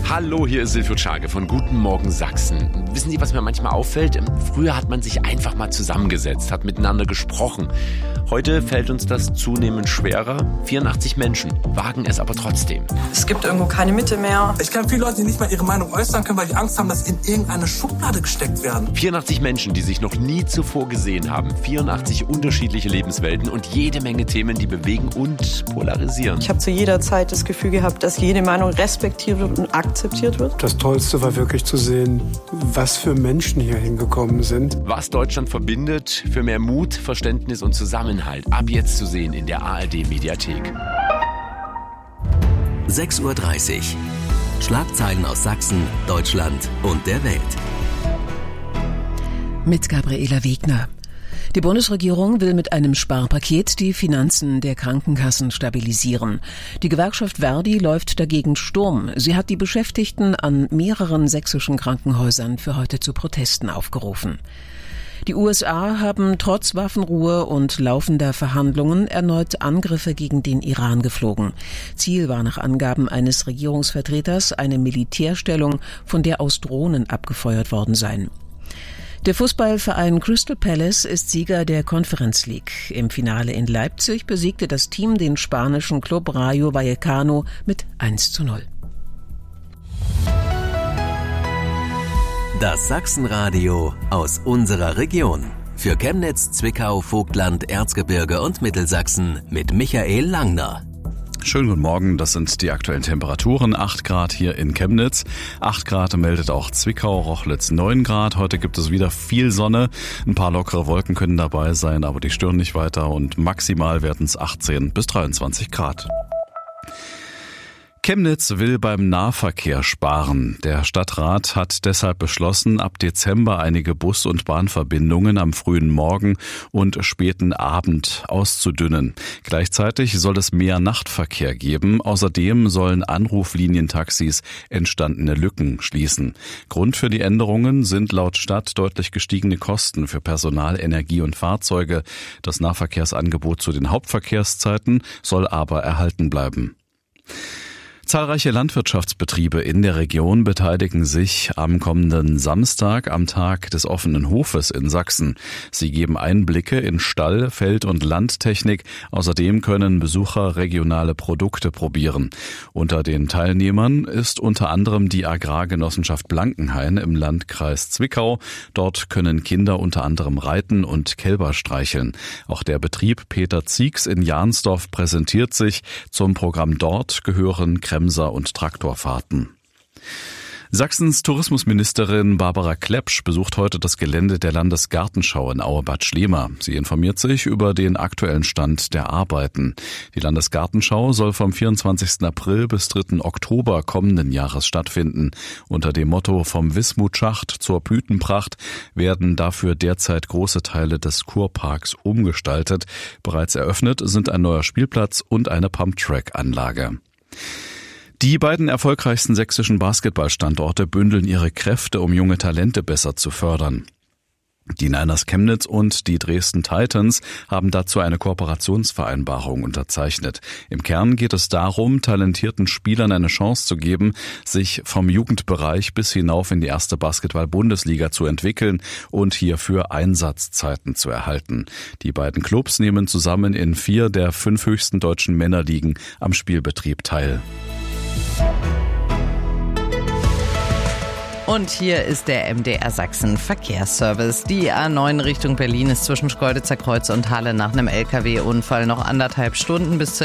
Hallo, hier ist Silvio Czage von Guten Morgen Sachsen. Wissen Sie, was mir manchmal auffällt? Früher hat man sich einfach mal zusammengesetzt, hat miteinander gesprochen. Heute fällt uns das zunehmend schwerer. 84 Menschen wagen es aber trotzdem. Es gibt irgendwo keine Mitte mehr. Ich kenne viele Leute, die nicht mal ihre Meinung äußern können, weil die Angst haben, dass sie in irgendeine Schublade gesteckt werden. 84 Menschen, die sich noch nie zuvor gesehen haben. 84 unterschiedliche Lebenswelten und jede Menge Themen, die bewegen und polarisieren. Ich habe zu jeder Zeit das Gefühl gehabt, dass jede Meinung respektiert wird und akzeptiert wird. Das Tollste war wirklich zu sehen, was für Menschen hier hingekommen sind. Was Deutschland verbindet, für mehr Mut, Verständnis und Zusammenhalt. Ab jetzt zu sehen in der ARD-Mediathek. 6:30 Uhr. Schlagzeilen aus Sachsen, Deutschland und der Welt. Mit Gabriela Wegner. Die Bundesregierung will mit einem Sparpaket die Finanzen der Krankenkassen stabilisieren. Die Gewerkschaft Verdi läuft dagegen Sturm. Sie hat die Beschäftigten an mehreren sächsischen Krankenhäusern für heute zu Protesten aufgerufen. Die USA haben trotz Waffenruhe und laufender Verhandlungen erneut Angriffe gegen den Iran geflogen. Ziel war nach Angaben eines Regierungsvertreters eine Militärstellung, von der aus Drohnen abgefeuert worden seien. Der Fußballverein Crystal Palace ist Sieger der Conference League. Im Finale in Leipzig besiegte das Team den spanischen Club Rayo Vallecano mit 1:0. Das Sachsenradio aus unserer Region. Für Chemnitz, Zwickau, Vogtland, Erzgebirge und Mittelsachsen mit Michael Langner. Schönen guten Morgen, das sind die aktuellen Temperaturen. 8 Grad hier in Chemnitz, 8 Grad meldet auch Zwickau, Rochlitz 9 Grad. Heute gibt es wieder viel Sonne, ein paar lockere Wolken können dabei sein, aber die stören nicht weiter und maximal werden es 18 bis 23 Grad. Chemnitz will beim Nahverkehr sparen. Der Stadtrat hat deshalb beschlossen, ab Dezember einige Bus- und Bahnverbindungen am frühen Morgen und späten Abend auszudünnen. Gleichzeitig soll es mehr Nachtverkehr geben. Außerdem sollen Anruflinientaxis entstandene Lücken schließen. Grund für die Änderungen sind laut Stadt deutlich gestiegene Kosten für Personal, Energie und Fahrzeuge. Das Nahverkehrsangebot zu den Hauptverkehrszeiten soll aber erhalten bleiben. Zahlreiche Landwirtschaftsbetriebe in der Region beteiligen sich am kommenden Samstag am Tag des offenen Hofes in Sachsen. Sie geben Einblicke in Stall-, Feld- und Landtechnik. Außerdem können Besucher regionale Produkte probieren. Unter den Teilnehmern ist unter anderem die Agrargenossenschaft Blankenhain im Landkreis Zwickau. Dort können Kinder unter anderem reiten und Kälber streicheln. Auch der Betrieb Peter Zieks in Jahnsdorf präsentiert sich. Zum Programm dort gehören Kremser- und Traktorfahrten. Sachsens Tourismusministerin Barbara Klepsch besucht heute das Gelände der Landesgartenschau in Auebad Schlema. Sie informiert sich über den aktuellen Stand der Arbeiten. Die Landesgartenschau soll vom 24. April bis 3. Oktober kommenden Jahres stattfinden. Unter dem Motto „Vom Wismutschacht zur Blütenpracht" werden dafür derzeit große Teile des Kurparks umgestaltet. Bereits eröffnet sind ein neuer Spielplatz und eine Pumptrack-Anlage. Die beiden erfolgreichsten sächsischen Basketballstandorte bündeln ihre Kräfte, um junge Talente besser zu fördern. Die Niners Chemnitz und die Dresden Titans haben dazu eine Kooperationsvereinbarung unterzeichnet. Im Kern geht es darum, talentierten Spielern eine Chance zu geben, sich vom Jugendbereich bis hinauf in die erste Basketball-Bundesliga zu entwickeln und hierfür Einsatzzeiten zu erhalten. Die beiden Clubs nehmen zusammen in 4 der 5 höchsten deutschen Männerligen am Spielbetrieb teil. Und hier ist der MDR Sachsen Verkehrsservice. Die A9 Richtung Berlin ist zwischen Schkeuditzer Kreuz und Halle nach einem LKW-Unfall noch 1,5 Stunden bis zur